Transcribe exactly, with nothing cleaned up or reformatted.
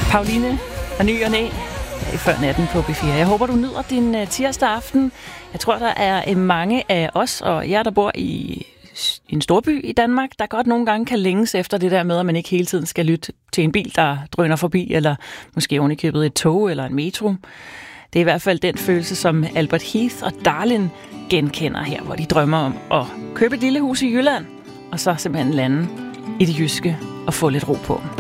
Pauline og Ny og Næ i før natten på B fire. Jeg håber, du nyder din uh, tirsdag aften. Jeg tror, der er uh, mange af os og jer, der bor i en storby i Danmark, der godt nogle gange kan længes efter det der med, at man ikke hele tiden skal lytte til en bil, der drøner forbi, eller måske ovenikøbet et tog eller en metro. Det er i hvert fald den følelse, som Albert Heath og Darlin genkender her, hvor de drømmer om at købe et lille hus i Jylland, og så simpelthen lande i det jyske og få lidt ro på.